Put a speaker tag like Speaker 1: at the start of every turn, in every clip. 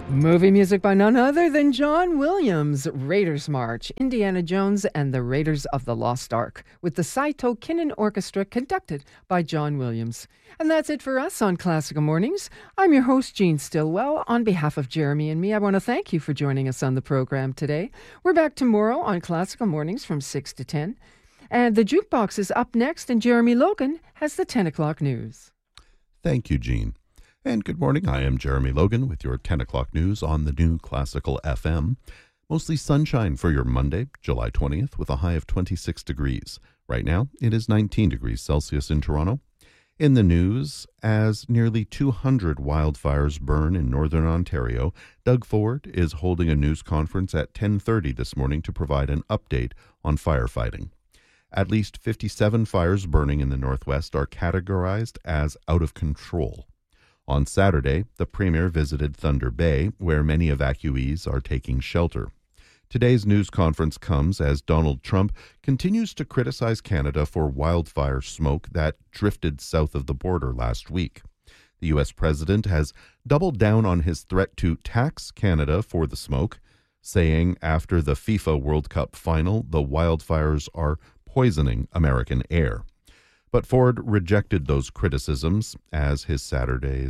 Speaker 1: Movie music by none other than John Williams, Raiders March, Indiana Jones and the Raiders of the Lost Ark, with the Saito Kinnan Orchestra conducted by John Williams. And that's it for us on Classical Mornings. I'm your host, Jean Stillwell. On behalf of Jeremy and me, I want to thank you for joining us on the program today. We're back tomorrow on Classical Mornings from 6 to 10. And the Jukebox is up next, and Jeremy Logan has the 10 o'clock news.
Speaker 2: Thank you, Jean. And good morning, I am Jeremy Logan with your 10 o'clock news on the new Classical FM. Mostly sunshine for your Monday, July 20th, with a high of 26 degrees. Right now, it is 19 degrees Celsius in Toronto. In the news, as nearly 200 wildfires burn in northern Ontario, Doug Ford is holding a news conference at 10:30 this morning to provide an update on firefighting. At least 57 fires burning in the northwest are categorized as out of control. On Saturday, the Premier visited Thunder Bay, where many evacuees are taking shelter. Today's news conference comes as Donald Trump continues to criticize Canada for wildfire smoke that drifted south of the border last week. The U.S. president has doubled down on his threat to tax Canada for the smoke, saying after the FIFA World Cup final, the wildfires are poisoning American air. But Ford rejected those criticisms at his Saturday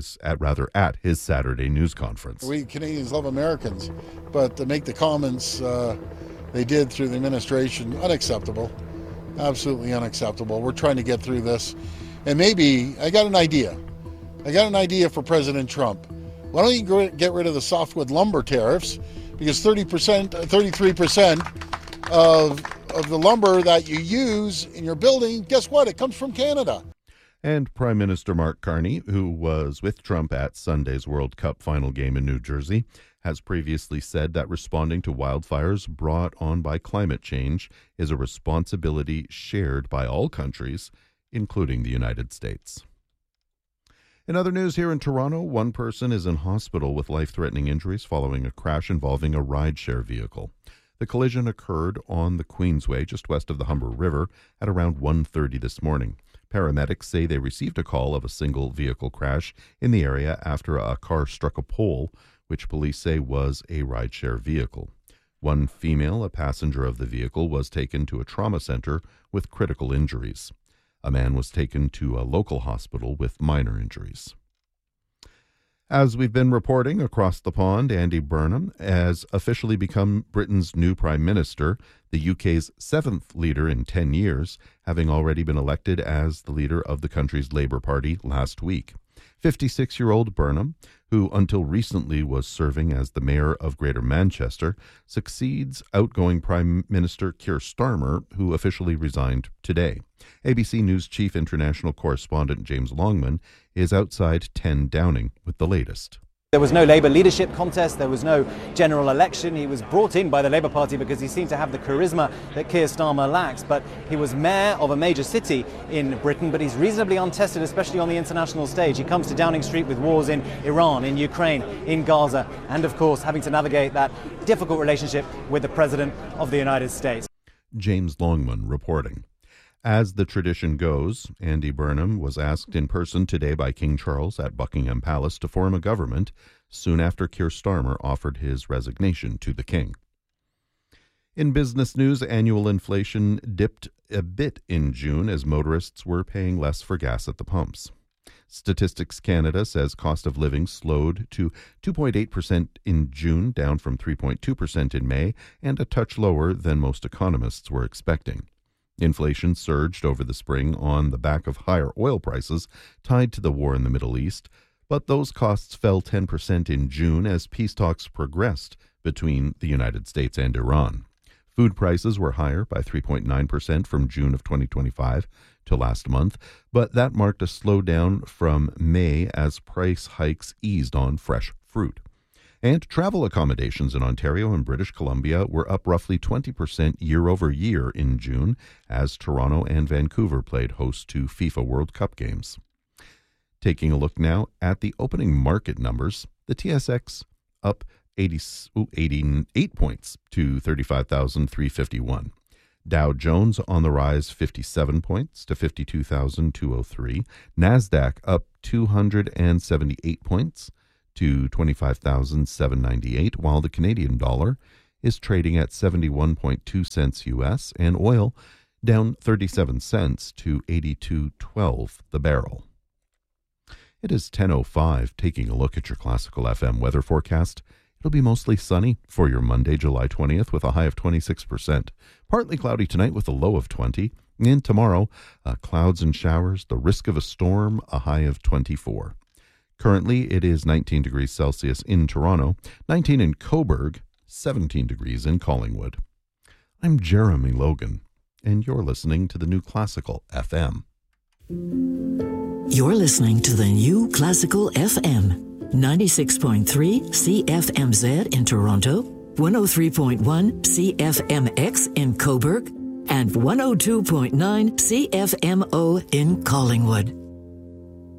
Speaker 2: news conference.
Speaker 3: We Canadians love Americans, but to make the comments they did through the administration, unacceptable, absolutely unacceptable. We're trying to get through this. And maybe, I got an idea for President Trump. Why don't you get rid of the softwood lumber tariffs? Because 33% of the lumber that you use in your building, guess what? It comes from Canada.
Speaker 2: And Prime Minister Mark Carney, who was with Trump at Sunday's World Cup final game in New Jersey, has previously said that responding to wildfires brought on by climate change is a responsibility shared by all countries, including the United States. In other news here in Toronto, one person is in hospital with life-threatening injuries following a crash involving a rideshare vehicle. The collision occurred on the Queensway, just west of the Humber River, at around 1:30 this morning. Paramedics say they received a call of a single vehicle crash in the area after a car struck a pole, which police say was a rideshare vehicle. One female, a passenger of the vehicle, was taken to a trauma center with critical injuries. A man was taken to a local hospital with minor injuries. As we've been reporting across the pond, Andy Burnham has officially become Britain's new Prime Minister, the UK's seventh leader in 10 years, having already been elected as the leader of the country's Labour Party last week. 56-year-old Burnham, who until recently was serving as the mayor of Greater Manchester, succeeds outgoing Prime Minister Keir Starmer, who officially resigned today. ABC News chief international correspondent James Longman is outside 10 Downing with the latest.
Speaker 4: There was no Labour leadership contest, there was no general election. He was brought in by the Labour Party because he seemed to have the charisma that Keir Starmer lacks. But he was mayor of a major city in Britain, but he's reasonably untested, especially on the international stage. He comes to Downing Street with wars in Iran, in Ukraine, in Gaza, and of course having to navigate that difficult relationship with the President of the United States.
Speaker 2: James Longman reporting. As the tradition goes, Andy Burnham was asked in person today by King Charles at Buckingham Palace to form a government soon after Keir Starmer offered his resignation to the King. In business news, annual inflation dipped a bit in June as motorists were paying less for gas at the pumps. Statistics Canada says cost of living slowed to 2.8% in June, down from 3.2% in May, and a touch lower than most economists were expecting. Inflation surged over the spring on the back of higher oil prices tied to the war in the Middle East, but those costs fell 10% in June as peace talks progressed between the United States and Iran. Food prices were higher by 3.9% from June of 2025 to last month, but that marked a slowdown from May as price hikes eased on fresh fruit. And travel accommodations in Ontario and British Columbia were up roughly 20% year over year in June as Toronto and Vancouver played host to FIFA World Cup games. Taking a look now at the opening market numbers, the TSX up 88 points to 35,351. Dow Jones on the rise 57 points to 52,203. NASDAQ up 278 points to 25,798, while the Canadian dollar is trading at 71.2 cents US, and oil down 37 cents to 82.12 the barrel. It is 10:05. Taking a look at your Classical FM weather forecast. It'll be mostly sunny for your Monday, July 20th, with a high of 26%. Partly cloudy tonight with a low of 20. And tomorrow, clouds and showers, the risk of a storm, a high of 24. Currently, it is 19 degrees Celsius in Toronto, 19 in Cobourg, 17 degrees in Collingwood. I'm Jeremy Logan, and you're listening to the New Classical FM.
Speaker 5: You're listening to the New Classical FM, 96.3 CFMZ in Toronto, 103.1 CFMX in Cobourg, and 102.9 CFMO in Collingwood.